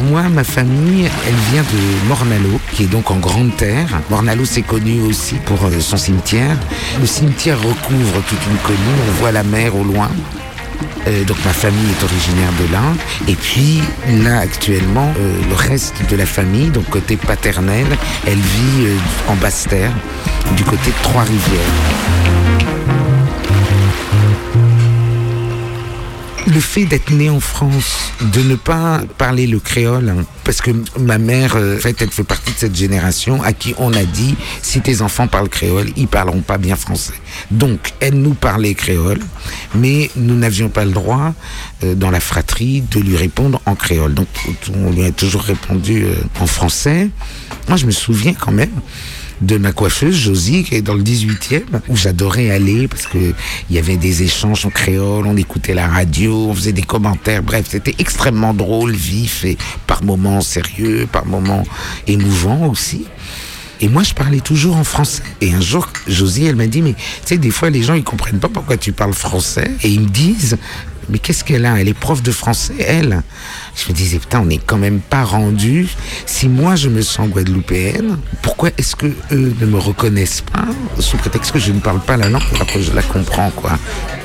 moi, ma famille, elle vient de Morne-à-l'Eau, qui est donc en Grande Terre. Morne-à-l'Eau, c'est connu aussi pour son cimetière. Le cimetière recouvre toute une colline, on voit la mer au loin. Donc ma famille est originaire de là. Et puis là, actuellement, le reste de la famille, donc côté paternel, elle vit en Basse-Terre, du côté de Trois-Rivières. Le fait d'être né en France, de ne pas parler le créole, parce que ma mère, en fait, elle fait partie de cette génération à qui on a dit, si tes enfants parlent créole, ils parleront pas bien français. Donc, elle nous parlait créole, mais nous n'avions pas le droit, dans la fratrie, de lui répondre en créole. Donc, on lui a toujours répondu en français. Moi, je me souviens quand même de ma coiffeuse, Josie, qui est dans le 18e, où j'adorais aller parce que il y avait des échanges en créole, on écoutait la radio, on faisait des commentaires, bref, c'était extrêmement drôle, vif et par moments sérieux, par moments émouvant aussi. Et moi, je parlais toujours en français. Et un jour, Josie, elle m'a dit, mais tu sais, des fois, les gens, ils comprennent pas pourquoi tu parles français. Et ils me disent, mais qu'est-ce qu'elle a? Elle est prof de français, elle. Je me disais, putain, on n'est quand même pas rendu. Si moi, je me sens guadeloupéenne, pourquoi est-ce que eux ne me reconnaissent pas sous prétexte que je ne parle pas la langue alors que je la comprends, quoi.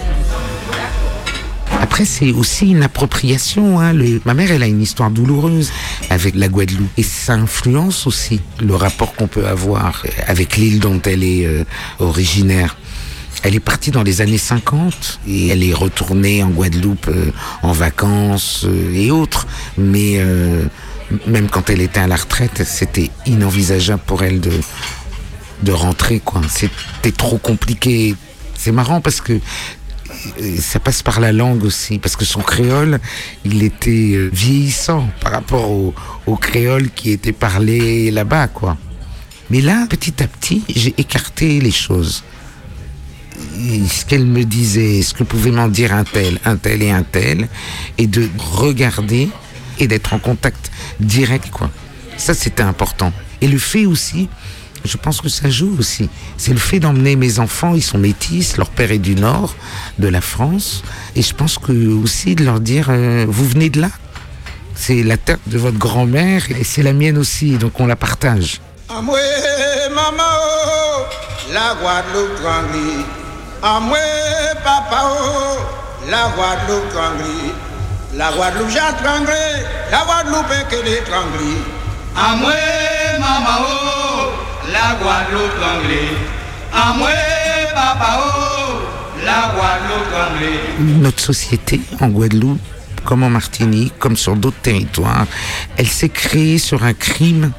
Après, c'est aussi une appropriation. Ma mère, elle a une histoire douloureuse avec la Guadeloupe. Et ça influence aussi le rapport qu'on peut avoir avec l'île dont elle est originaire. Elle est partie dans les années 50 et elle est retournée en Guadeloupe en vacances et autres. Mais même quand elle était à la retraite, c'était inenvisageable pour elle de rentrer, quoi. C'était trop compliqué. C'est marrant parce que ça passe par la langue aussi, parce que son créole, il était vieillissant par rapport au créole qui était parlé là-bas, quoi. Mais là, petit à petit, j'ai écarté les choses. Ce qu'elle me disait, ce que pouvait m'en dire un tel et un tel, et de regarder et d'être en contact direct, quoi. Ça, c'était important. Et le fait aussi, je pense que ça joue aussi. C'est le fait d'emmener mes enfants, ils sont métis, leur père est du nord de la France, et je pense que aussi de leur dire, vous venez de là. C'est la terre de votre grand-mère, et c'est la mienne aussi, donc on la partage. Amoué, maman, oh, la Guadeloupe grandit. Amoué, papa, oh, la Guadeloupe grandit. La Guadeloupe j'attendrai, la Guadeloupe est que l'étrangler. Amoué, maman, oh, la Guadeloupe anglais. Amoué, papa, oh, la Guadeloupe anglais. Notre société en Guadeloupe, comme en Martinique, comme sur d'autres territoires, elle s'est créée sur un crime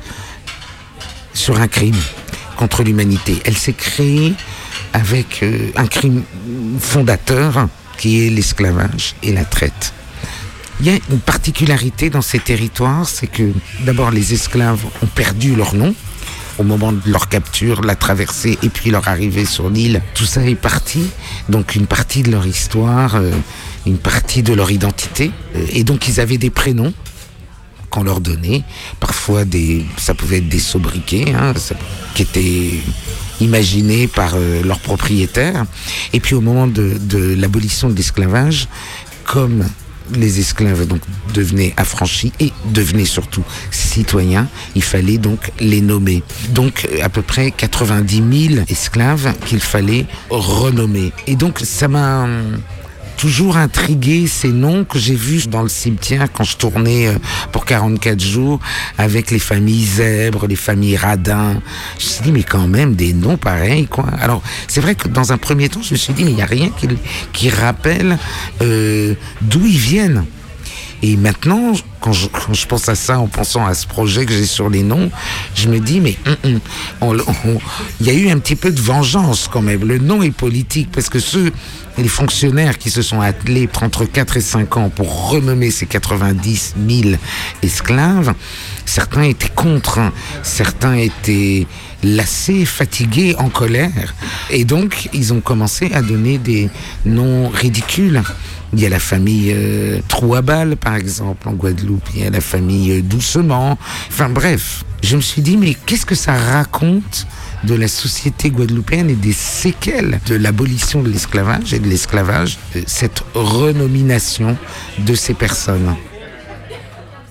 contre l'humanité. Elle s'est créée avec un crime fondateur qui est l'esclavage et la traite. Il y a une particularité dans ces territoires, c'est que d'abord les esclaves ont perdu leur nom au moment de leur capture, la traversée et puis leur arrivée sur l'île. Tout ça est parti, donc une partie de leur histoire, une partie de leur identité. Et donc ils avaient des prénoms qu'on leur donnait. Parfois, ça pouvait être des sobriquets, qui étaient imaginés par leurs propriétaires. Et puis au moment de l'abolition de l'esclavage, comme les esclaves donc devenaient affranchis et devenaient surtout citoyens, il fallait donc les nommer. Donc à peu près 90 000 esclaves qu'il fallait renommer. Et donc ça m'a toujours intrigué ces noms que j'ai vus dans le cimetière quand je tournais pour 44 jours avec les familles Zèbre, les familles Radin. Je me suis dit, mais quand même, des noms pareils, quoi. Alors, c'est vrai que dans un premier temps, je me suis dit, mais il n'y a rien qui rappelle d'où ils viennent. Et maintenant, quand je pense à ça, en pensant à ce projet que j'ai sur les noms, je me dis, mais il y a eu un petit peu de vengeance quand même. Le nom est politique, parce que les fonctionnaires qui se sont attelés entre 4 et 5 ans pour renommer ces 90 000 esclaves, certains étaient contre, certains étaient lassés, fatigués, en colère. Et donc, ils ont commencé à donner des noms ridicules. Il y a la famille Trouabal, par exemple, en Guadeloupe. Il y a la famille Doucement. Enfin bref, je me suis dit, mais qu'est-ce que ça raconte de la société guadeloupéenne et des séquelles de l'abolition de l'esclavage et de l'esclavage, cette renomination de ces personnes.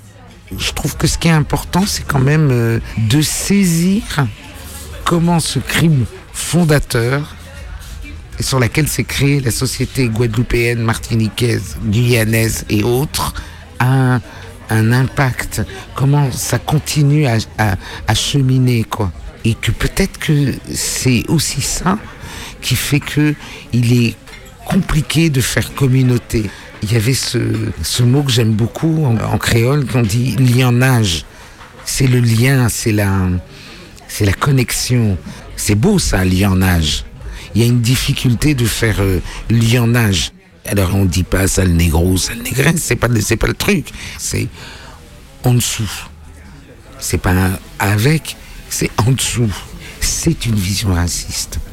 je trouve que ce qui est important, c'est quand même de saisir comment ce crime fondateur, et sur laquelle s'est créée la société guadeloupéenne, martiniquaise, guyanaise et autres, a un impact, comment ça continue à cheminer, quoi. Et que peut-être que c'est aussi ça qui fait que il est compliqué de faire communauté. Il y avait ce mot que j'aime beaucoup en créole qu'on dit lienage. C'est le lien, c'est la connexion. C'est beau ça, lienage. Il y a une difficulté de faire lienage. Alors on dit pas sale négro, sale négresse, c'est pas le truc. C'est en dessous. C'est pas avec, c'est en dessous. C'est une vision raciste.